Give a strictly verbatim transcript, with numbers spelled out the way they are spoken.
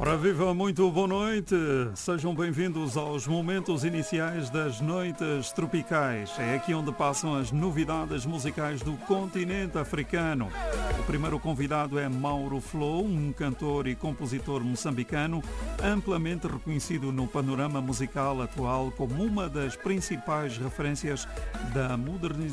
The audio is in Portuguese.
Ora viva, muito boa noite, sejam bem-vindos aos momentos iniciais das noites tropicais. É aqui onde passam as novidades musicais do continente africano. O primeiro convidado é Mauro Flow, um cantor e compositor moçambicano, amplamente reconhecido no panorama musical atual como uma das principais referências da modernização